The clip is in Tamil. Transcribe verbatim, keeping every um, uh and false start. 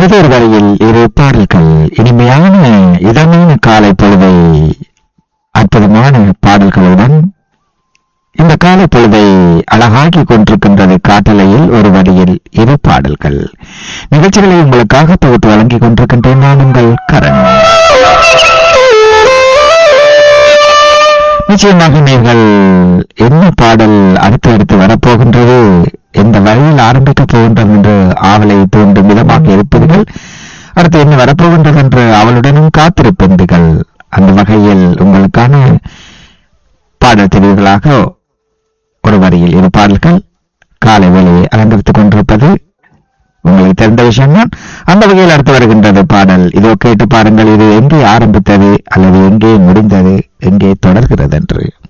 புதர் வரையில் இரு பாடல்கள் இனிமையான இதமான காலை பொழுதை அற்புதமான பாடல்களுடன் இந்த காலை பொழுதை அழகாக்கி கொண்டிருக்கின்றது. காட்டலையில் ஒரு வரியில் இரு பாடல்கள் நிகழ்ச்சிகளை உங்களுக்காக தொகுத்து வழங்கிக் கொண்டிருக்கின்றேன். நான் உங்கள் கரண். நிச்சயமாக நீங்கள் என்ன பாடல் அடுத்து அடுத்து வரப்போகின்றது, எந்த வழியில் ஆரம்பிக்க போகின்றது என்று ஆவலை தூண்டும் விதமாக இருப்பீர்கள். அடுத்து என்ன வரப்போகின்றது என்று அவளுடனும் காத்திருப்பீர்கள். அந்த வகையில் உங்களுக்கான பாடல் தெரிவுகளாக ஒரு வரியில் இரு பாடல்கள் காலை வேளையை அலங்கரித்துக் கொண்டிருப்பது உங்களுக்கு தெரிந்த விஷயம்தான். அந்த வகையில் அடுத்து வருகின்றது பாடல். இதோ கேட்டு பாருங்கள். இது எங்கே ஆரம்பித்தது அல்லது எங்கே முடிந்தது, எங்கே தொடர்கிறது என்று.